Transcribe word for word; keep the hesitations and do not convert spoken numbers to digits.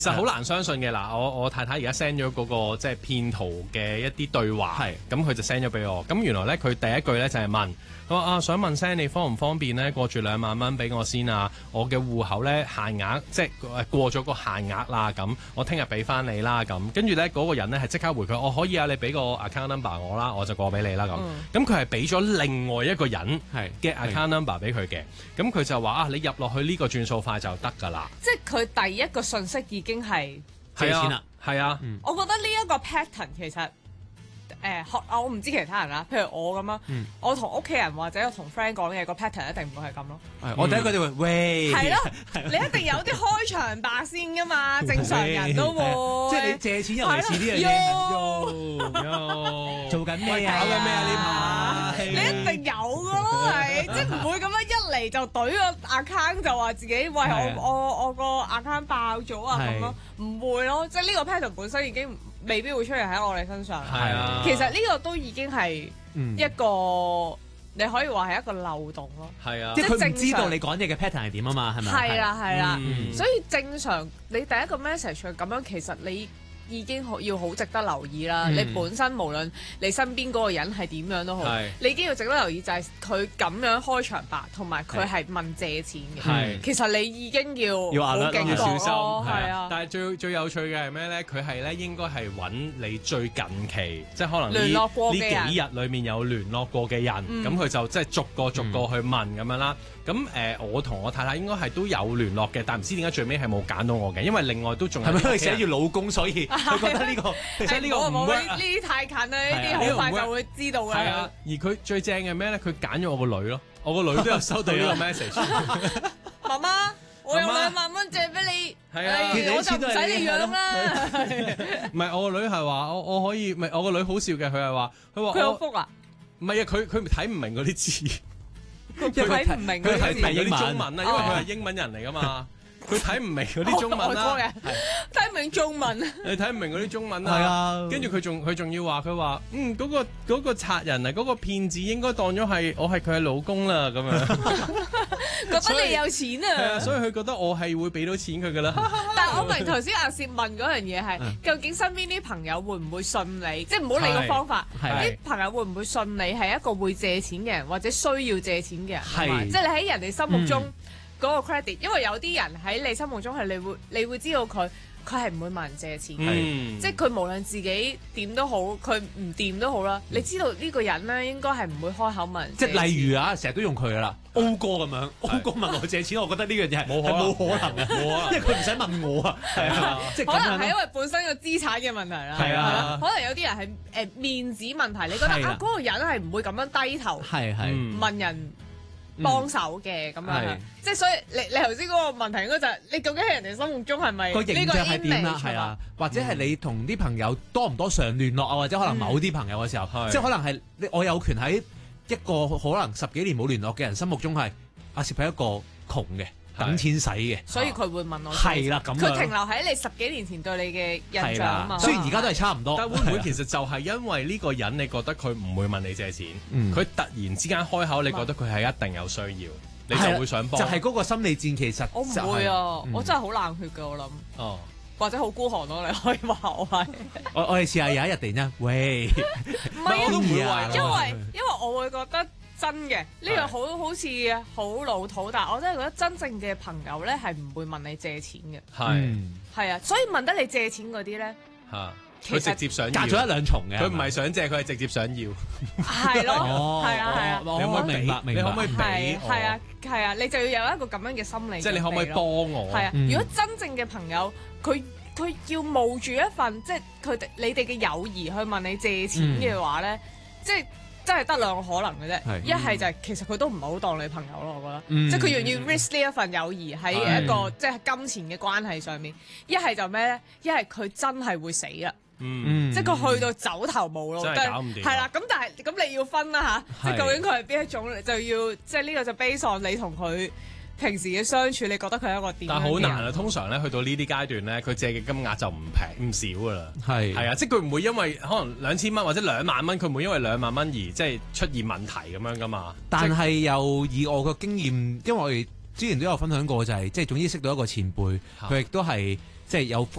其實好難相信嘅嗱，我我太太而家 send 咗嗰個即係騙徒嘅一啲對話，係咁佢就 send 咗俾我。咁原來咧佢第一句咧就係問佢話啊，想問聲你方唔方便咧過住兩萬蚊俾我先啊？我嘅戶口咧限額即係過咗個限額啦，咁我聽日俾翻你啦咁。跟住咧嗰個人咧係即刻回佢，我、哦、可以啊，你俾個 account number 我啦，我就過俾你啦咁。咁佢係俾咗另外一個人嘅 account number 俾佢嘅，咁佢就話啊，你入落去呢個轉數快就得㗎啦。 即係佢第一個信息已經係借錢啦，係啊， 嗯、我覺得呢一個 pattern 其實。誒學、呃、我唔知其他人啦，譬如我咁啦，嗯、我同屋企人或者我同 friend 講嘢個 pattern 一定唔會係咁咯。 嗯、我第一個就會喂， 係咯，你一定有啲開場白先噶嘛，正常人都會。 即係你借錢尤其是呢樣嘢，做緊咩啊？搞緊咩啊？呢排你一定有噶咯，係即係唔會咁樣一嚟就懟個 account 就話自己喂我我我個 account 爆咗啊咁咯，唔會咯，即係呢個 pattern 本身已經。未必會出現喺我哋身上。係啊，其實呢個都已經係一個、嗯、你可以話係一個漏洞咯。係啊， 即係佢唔知道你講嘢嘅 pattern 係點啊嘛，係咪？ 係啦係啦，所以正常你第一個 message 咁樣，其實你已經要好值得留意啦。嗯、你本身無論你身邊嗰個人係點樣都好，是你已經要值得留意就係佢咁樣開場白，同埋佢係問借錢嘅。是其實你已經要要好警覺小心。 係啊， 但係最最有趣嘅係咩咧？佢係咧應該係揾你最近期，即係可能呢呢幾日裡面有聯絡過嘅人，咁佢、嗯、就即係逐個逐個去問咁、嗯、樣啦。咁誒、呃，我同我太太應該係都有聯絡嘅，但唔知點解最尾係冇揀到我嘅，因為另外都仲係咪佢寫住老公，所以佢覺得呢、呢個其實呢個唔 work 呢啲太近啦，呢啲好快就會知道㗎。係啊， 而佢最正嘅咩咧？佢揀咗我個女咯，我個女都有收到呢個 message。 媽媽，我有兩萬蚊借俾你，係啊，我就唔使你養啦。 唔係我個女係話，我我可以，唔係我個女好笑嘅，佢係話，佢話佢有福啊？ 唔係啊，佢佢睇唔明嗰啲字。 佢睇唔明佢睇唔明嗰啲中文啊，因為佢係英文人嚟噶嘛，佢睇唔明嗰啲中文啦， 睇唔明中文。 你睇唔明嗰啲中文啊？係啊，跟住佢仲佢仲要話佢話，嗯，嗰個嗰個賊人啊，嗰個騙子應該當咗係我係佢嘅老公啦，咁樣覺得你有錢啊？ 係啊，所以佢覺得我係會俾到錢佢噶啦。 但係我明頭先阿薛問嗰樣嘢係，究竟身邊啲朋友會唔會信你？即係唔好理個方法，啲朋友會唔會信你係一個會借錢嘅人，或者需要借錢嘅人？係，即係你喺人哋心目中嗰個 credit，因為有啲人喺你心目中係你會你會知道佢。佢係唔會問人借錢嘅，嗯、即係佢無論自己點都好，佢唔掂都好啦。嗯、你知道呢個人咧，應該係唔會開口問人借錢。 即係例如啊，成日都用佢噶啦，O 哥咁樣，O 哥問我借錢，我覺得呢樣嘢係冇冇可能嘅，冇啊，因為佢唔使問我啊，係啊，即係可能係因為本身個資產嘅問題啦，係啊，可能有啲人係誒、呃、面子問題，你覺得啊嗰個人係唔會咁樣低頭係係問人幫手嘅咁樣，即係所以你你頭先嗰個問題應該就係你究竟喺人哋心目中係咪個形象係點啦？係啊，或者係你同啲朋友多唔多常聯絡啊？或者可能某啲朋友嘅時候，即係可能係我有權喺一個可能十幾年冇聯絡嘅人心目中係阿攝係一個窮嘅等錢使嘅， 所以佢會問我係啦咁。 佢停留喺你十幾年前對你嘅印象啊嘛。 雖然而家都係差唔多， 但會唔會其實就係因為呢個人你覺得佢唔會問你借錢，佢突然之間開口，你覺得佢係一定有需要，你就會想幫。 就係嗰個心理戰，其實我唔會啊，我真係好冷血㗎，我諗。哦，或者好孤寒咯，你可以話我係。 我我哋試下有一日突然間，喂， 唔係我都唔會話，因為因為我會覺得。真嘅，呢樣好好似好老土，但係我真係覺得真正嘅朋友咧係唔會問你借錢嘅。係係啊，所以問得你借錢嗰啲咧嚇， 佢直接想要， 隔咗一兩重嘅， 佢唔係想借，佢係直接想要。 係咯，係啊係啊， 你可唔可以明白？你可唔可以俾？ 係啊係啊，你就要有一個咁樣嘅心理。 即係你可唔可以幫我？ 係啊，如果真正嘅朋友，佢佢要冒住一份即係佢哋你哋嘅友誼去問你借錢嘅話咧，即係。真係得兩個可能嘅啫，一係就係其實佢都唔係好當你朋友咯，我覺得，即係佢願意 risk 呢一份友誼喺一個即係金錢嘅關係上面。一係就咩咧？一係佢真係會死啦，即係佢去到走投無路， 真係搞唔掂。 係啦，咁但係咁你要分啦嚇，即係究竟佢係邊一種，就要即係呢個就 base on你同佢平時嘅相處，你覺得佢係一個點？ 但係好難啊！通常咧去到呢啲階段咧，佢借嘅金額就唔平唔少噶啦。係係啊，即係佢唔會因為可能兩千蚊或者兩萬蚊，佢唔會因為兩萬蚊而即係出現問題咁樣噶嘛。 但係又以我嘅經驗，因為我哋之前都有分享過，就係即係總之識到一個前輩，佢亦都係即係有